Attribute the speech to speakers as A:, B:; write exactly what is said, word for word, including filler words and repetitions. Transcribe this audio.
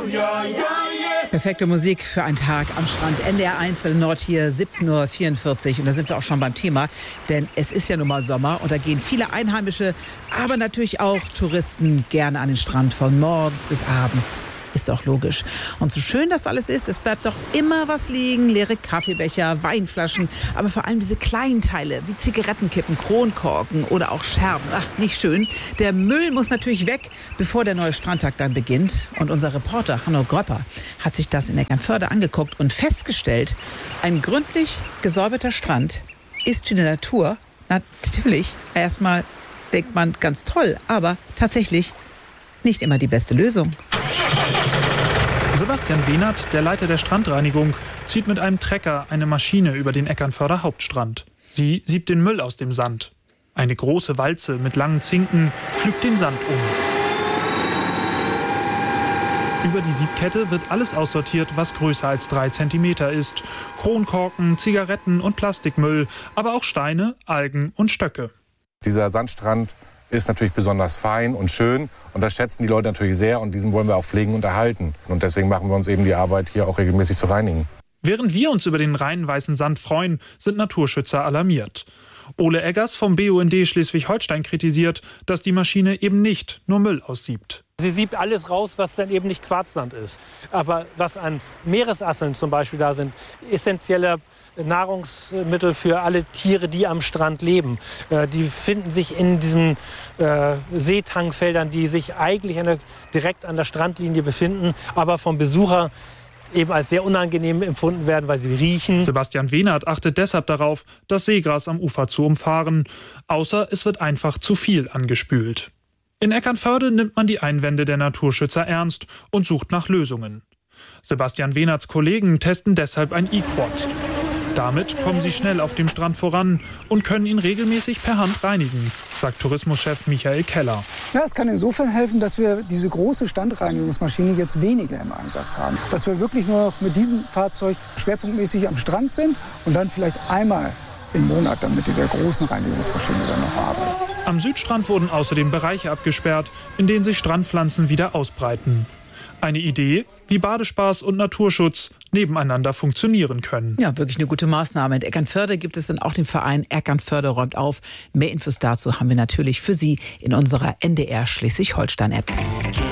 A: Perfekte Musik für einen Tag am Strand. N D R eins Welle Nord hier, siebzehn Uhr vierundvierzig. Und da sind wir auch schon beim Thema. Denn es ist ja nun mal Sommer und da gehen viele Einheimische, aber natürlich auch Touristen gerne an den Strand von morgens bis abends. Ist doch logisch. Und so schön das alles ist, es bleibt doch immer was liegen. Leere Kaffeebecher, Weinflaschen, aber vor allem diese kleinen Teile wie Zigarettenkippen, Kronkorken oder auch Scherben. Ach, nicht schön. Der Müll muss natürlich weg, bevor der neue Strandtag dann beginnt. Und unser Reporter Hanno Gröpper hat sich das in Eckernförde angeguckt und festgestellt, ein gründlich gesäuberter Strand ist für die Natur natürlich erstmal, denkt man, ganz toll, aber tatsächlich nicht immer die beste Lösung.
B: Sebastian Wehnert, der Leiter der Strandreinigung, zieht mit einem Trecker eine Maschine über den Eckernförder Hauptstrand. Sie siebt den Müll aus dem Sand. Eine große Walze mit langen Zinken pflügt den Sand um. Über die Siebkette wird alles aussortiert, was größer als drei Zentimeter ist. Kronkorken, Zigaretten und Plastikmüll, aber auch Steine, Algen und Stöcke.
C: Dieser Sandstrand ist natürlich besonders fein und schön und das schätzen die Leute natürlich sehr und diesen wollen wir auch pflegen und erhalten. Und deswegen machen wir uns eben die Arbeit, hier auch regelmäßig zu reinigen.
B: Während wir uns über den reinen weißen Sand freuen, sind Naturschützer alarmiert. Ole Eggers vom B U N D Schleswig-Holstein kritisiert, dass die Maschine eben nicht nur Müll aussiebt.
D: Sie siebt alles raus, was dann eben nicht Quarzsand ist. Aber was an Meeresasseln zum Beispiel da sind, essentielle Nahrungsmittel für alle Tiere, die am Strand leben. Äh, die finden sich in diesen äh, Seetangfeldern, die sich eigentlich an der, direkt an der Strandlinie befinden, aber vom Besucher eben als sehr unangenehm empfunden werden, weil sie riechen.
B: Sebastian Wehnert achtet deshalb darauf, das Seegras am Ufer zu umfahren. Außer es wird einfach zu viel angespült. In Eckernförde nimmt man die Einwände der Naturschützer ernst und sucht nach Lösungen. Sebastian Wehnerts Kollegen testen deshalb ein E-Quad. Damit kommen sie schnell auf dem Strand voran und können ihn regelmäßig per Hand reinigen, sagt Tourismuschef Michael Keller.
E: Ja, es kann insofern helfen, dass wir diese große Standreinigungsmaschine jetzt weniger im Einsatz haben. Dass wir wirklich nur noch mit diesem Fahrzeug schwerpunktmäßig am Strand sind und dann vielleicht einmal im Monat dann mit dieser großen Reinigungsmaschine dann noch arbeiten.
B: Am Südstrand wurden außerdem Bereiche abgesperrt, in denen sich Strandpflanzen wieder ausbreiten. Eine Idee, wie Badespaß und Naturschutz nebeneinander funktionieren können.
A: Ja, wirklich eine gute Maßnahme. In Eckernförde gibt es dann auch den Verein Eckernförde räumt auf. Mehr Infos dazu haben wir natürlich für Sie in unserer N D R Schleswig-Holstein-App.